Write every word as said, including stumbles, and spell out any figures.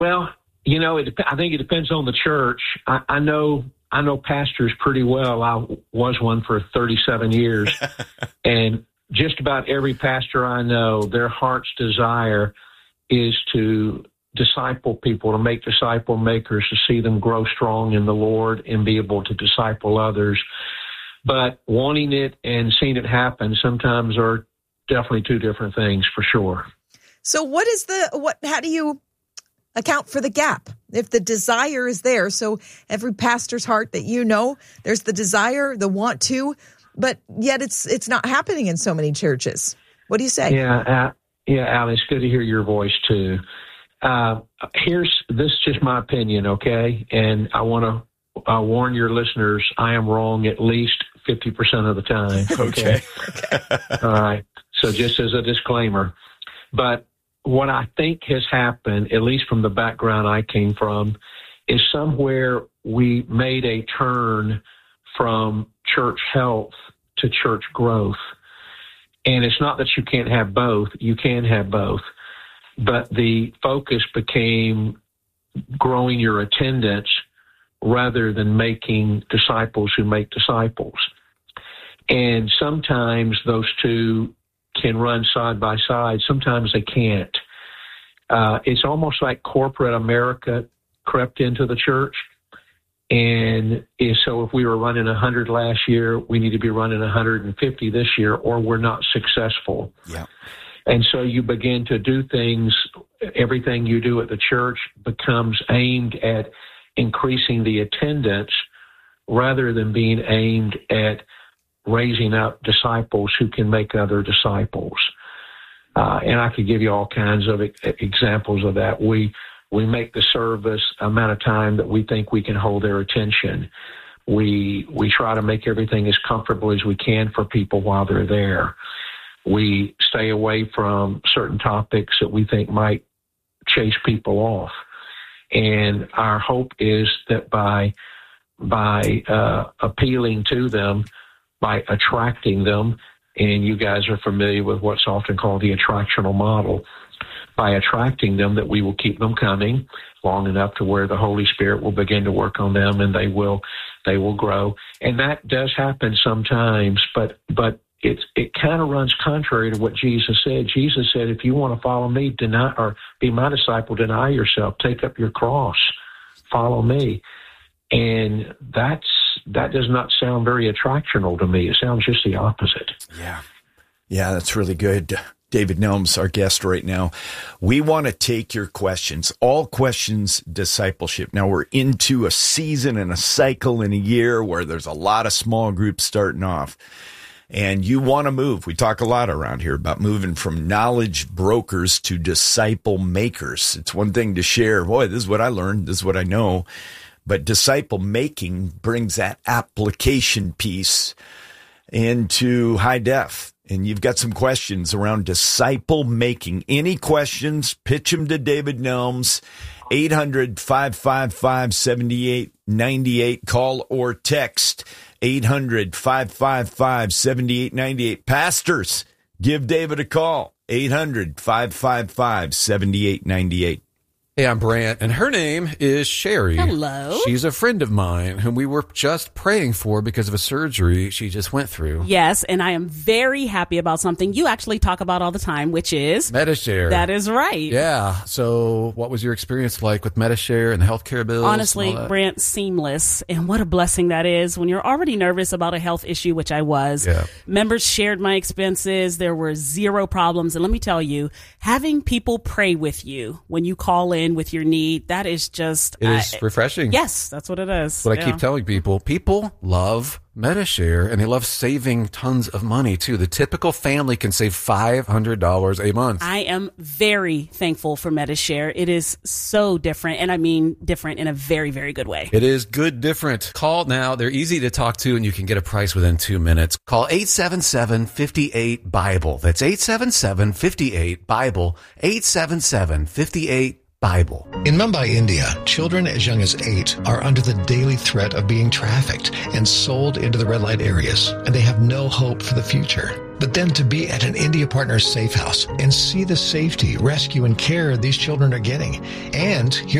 Well, you know, it, I think it depends on the church. I, I know I know pastors pretty well. I was one for thirty-seven years. And just about every pastor I know, their heart's desire is to disciple people, to make disciple makers, to see them grow strong in the Lord and be able to disciple others. But wanting it and seeing it happen sometimes are definitely two different things, for sure. So what is the, what, how do you account for the gap? If the desire is there, so every pastor's heart that you know, there's the desire, the want to, but yet it's it's not happening in so many churches. What do you say? Yeah, uh, yeah, Allie, it's good to hear your voice too. Uh, here's this is just my opinion, okay? And I want to uh, warn your listeners, I am wrong at least fifty percent of the time. Okay. okay. All right. So just as a disclaimer, but what I think has happened, at least from the background I came from, is somewhere we made a turn from church health to church growth. And it's not that you can't have both. You can have both. But the focus became growing your attendance rather than making disciples who make disciples. And sometimes those two can run side by side. Sometimes they can't. Uh, it's almost like corporate America crept into the church. And if, so if we were running one hundred last year, we need to be running one hundred fifty this year, or we're not successful. Yeah. And so you begin to do things, everything you do at the church becomes aimed at increasing the attendance rather than being aimed at raising up disciples who can make other disciples. Uh, and I could give you all kinds of e- examples of that. We we make the service amount of time that we think we can hold their attention. We we try to make everything as comfortable as we can for people while they're there. We stay away from certain topics that we think might chase people off. And our hope is that by by uh, appealing to them, by attracting them, and you guys are familiar with what's often called the attractional model, by attracting them, that we will keep them coming long enough to where the Holy Spirit will begin to work on them and they will they will grow. And that does happen sometimes, but but it's it kind of runs contrary to what Jesus said. Jesus said, if you want to follow me, deny or be my disciple, deny yourself, take up your cross, follow me. And that's that does not sound very attractional to me. It sounds just the opposite. Yeah. Yeah, that's really good. David Nelms, our guest right now. We want to take your questions, all questions discipleship. Now we're into a season and a cycle in a year where there's a lot of small groups starting off. And you want to move. We talk a lot around here about moving from knowledge brokers to disciple makers. It's one thing to share, boy, this is what I learned, this is what I know. But disciple making brings that application piece into high def. And you've got some questions around disciple making. Any questions, pitch them to David Nelms, eight hundred, five five five, seven eight nine eight. Call or text eight hundred, five five five, seven eight nine eight. Pastors, give David a call, eight hundred, five five five, seven eight nine eight. Hey, I'm Brant, and her name is Sherry. Hello. She's a friend of mine whom we were just praying for because of a surgery she just went through. Yes, and I am very happy about something you actually talk about all the time, which is Medi-Share. That is right. Yeah. So what was your experience like with Medi-Share and the healthcare bills? Honestly, Brant, seamless. And what a blessing that is when you're already nervous about a health issue, which I was. Yeah. Members shared my expenses. There were zero problems. And let me tell you, having people pray with you when you call in with your need, that is just it is I, refreshing. Yes, that's what it is. But yeah. I keep telling people, people love Medi-Share, and they love saving tons of money too. The typical family can save five hundred dollars a month. I am very thankful for Medi-Share. It is so different, and I mean different in a very, very good way. It is good different. Call now. They're easy to talk to, and you can get a price within two minutes. Call eight seven seven, five eight, Bible. That's eight seven seven, five eight, Bible. eight seven seven, five eight, Bible. In Mumbai, India, children as young as eight are under the daily threat of being trafficked and sold into the red light areas, and they have no hope for the future. but then to be at an India Partners safe house and see the safety, rescue, and care these children are getting, and hear